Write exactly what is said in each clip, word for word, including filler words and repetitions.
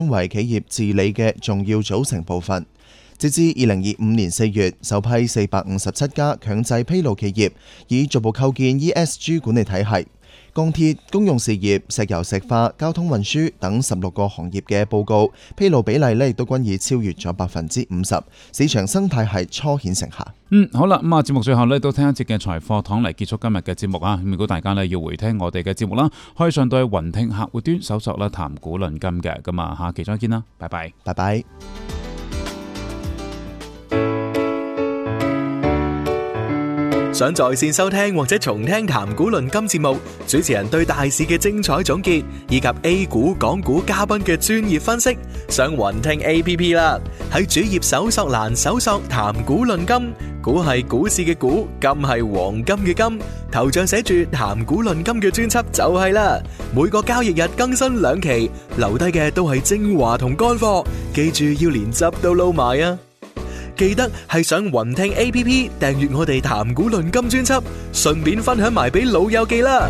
為企業治理嘅重要組成部分。截至二零二五年四月，首批四百五十七家強制披露企業已逐步構建 E S G 管理體系。鋼鐵、公用事業、石油石化、交通運輸等十六個行業嘅報告披露比例呢，亦都均已超越咗百分之五十，市場生態係初顯成效。 嗯，好啦，咁啊，節目最後呢，都聽一節嘅財課堂嚟結束今日嘅節目啊。如果大家呢要回聽我哋嘅節目啦，可以上到去雲聽客戶端搜索啦談股論金嘅。咁啊，下期再見啦，拜拜， 拜拜。 想在線收聽或者重聽談股論金節目，主持人對大市嘅精彩總結，以及 A 股、港股嘉賓嘅專業分析，上雲聽 A P P 啦。喺主頁搜索欄搜索談股論金，股係股市嘅股，金係黃金嘅金，頭像寫住談股論金嘅專輯就係啦。每個交易日更新兩期，留低嘅都係精華同乾貨，記住要連汁都撈埋啊！記得係上雲聽 A P P 訂閱我哋談股論金專輯，順便分享埋俾老友記啦。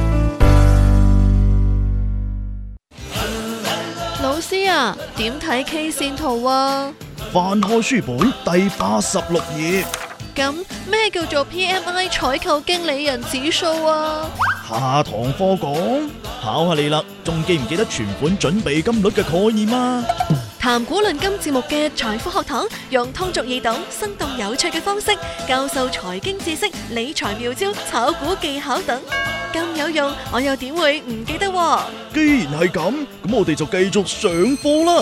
老師啊，點睇 K 線圖啊？ 翻開書本第八十六頁。 咁咩叫做 P M I 採購經理人指數啊？ 下堂課講，考下你啦，仲記唔記得存款準備金率嘅概念啊？ 談股論金節目嘅財富學堂，用通俗易懂、生動有趣嘅方式教授財經知識、理財妙招、炒股技巧等，咁有用，我又點會唔記得喎？ 既然係咁，咁我哋就繼續上課啦。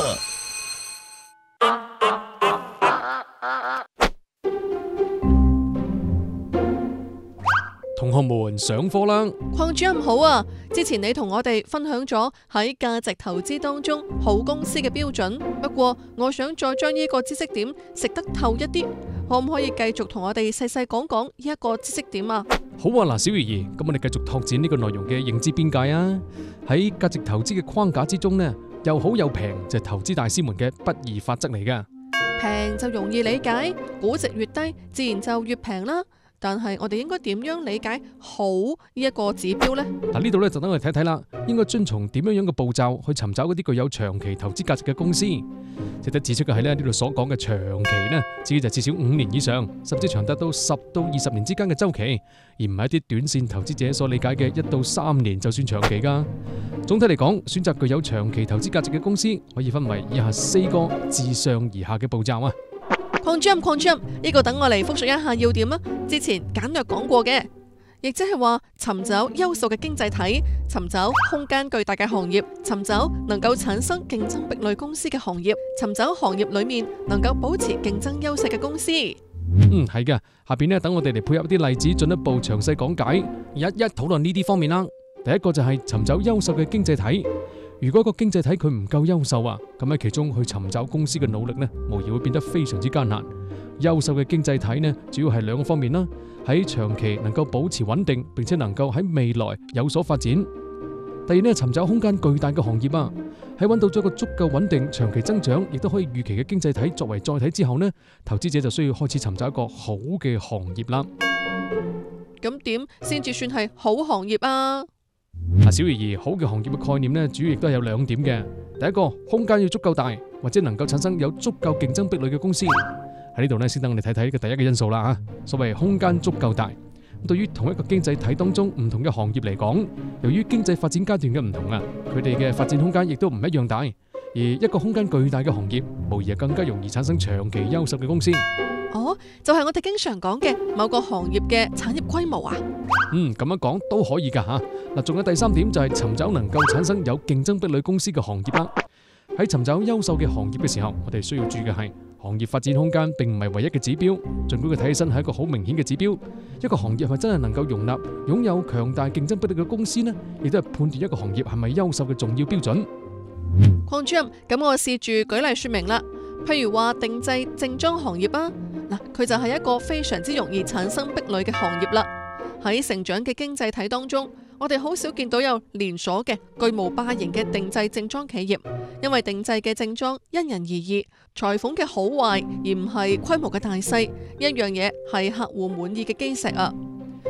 同學們上課啦！ 鄺主任好啊！之前你同我哋分享咗喺價值投資當中好公司嘅標準，不過我想再將呢個知識點食得透一啲，可唔可以繼續同我哋細細講講呢一個知識點啊？ 好啊，嗱，小魚兒，咁我哋繼續拓展呢個內容嘅認知邊界啊！喺價值投資嘅框架之中呢，又好又平就係投資大師們嘅不二法則嚟噶。 平就容易理解，估值越低，自然就越平啦。但係我哋應該點樣理解好呢一個指標呢？ 嗱，呢度咧就等我哋睇睇啦，應該遵從點樣樣嘅步驟去尋找嗰啲具有長期投資價值嘅公司。值得指出嘅係咧，呢度所講嘅長期呢，至於就至少五年以上，甚至長達到十到二十年之間嘅周期，而唔係一啲短線投資者所理解嘅一到三年就算長期噶。總體嚟講，選擇具有長期投資價值嘅公司，可以分為以下四個自上而下嘅步驟啊。 鄺主任，鄺主任，呢個等我嚟複述一下要點啊！之前簡略講過嘅，亦即係話尋找優秀嘅經濟體，尋找空間巨大嘅行業，尋找能夠產生競爭壁壘公司嘅行業，尋找行業裏面能夠保持競爭優勢嘅公司。 嗯，係嘅。下邊呢，等我哋嚟配合啲例子，進一步詳細講解，一一討論呢啲方面啦。第一個就係尋找優秀嘅經濟體。如果個經濟體佢唔夠優秀啊，咁喺其中去尋找公司嘅努力呢，無疑會變得非常之艱難。優秀嘅經濟體呢，主要係兩個方面啦，喺長期能夠保持穩定，並且能夠喺未來有所發展。第二呢，尋找空間巨大嘅行業啊，喺揾到咗個足夠穩定、長期增長，亦都可以預期嘅經濟體作為載體之後呢，投資者就需要開始尋找一個好嘅行業啦。 咁點先至算係好行業啊？ 嗱，小魚兒，好嘅行業嘅概念呢，主要亦都係有兩點嘅。第一個，空間要足夠大，或者能夠產生有足夠競爭壁壘嘅公司。喺呢度呢，先等我哋睇睇呢個第一個因素啦吓。所謂空間足夠大，對於同一個經濟體當中唔同嘅行業嚟講，由於經濟發展階段嘅唔同啊，佢哋嘅發展空間亦都唔一樣大。而一個空間巨大嘅行業，無疑係更加容易產生長期優秀嘅公司。 哦，就係我哋經常講嘅某個行業嘅產業規模啊。 嗯，咁樣講都可以噶吓。嗱，仲有第三點就係尋找能夠產生有競爭壁壘公司嘅行業啦。喺尋找優秀嘅行業嘅時候，我哋需要注意嘅係行業發展空間並唔係唯一嘅指標，盡管佢睇起身係一個好明顯嘅指標。一個行業係咪真係能夠容納擁有強大競爭壁壘嘅公司呢？亦都係判斷一個行業係咪優秀嘅重要標準。 鄺主任，咁我試住舉例說明啦。譬如話定製正裝行業啊，嗱，佢就係一個非常之容易產生壁壘嘅行業啦。喺成長嘅經濟體當中，我哋好少見到有連鎖嘅巨無霸型嘅定製正裝企業，因為定製嘅正裝因人而異，裁縫嘅好壞而唔係規模嘅大細，一樣嘢係客戶滿意嘅基石啊。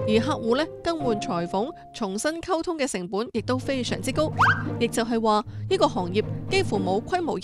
而客戶呢更換裁縫、重新溝通嘅成本亦都非常之高，亦就係話呢個行業幾乎冇規模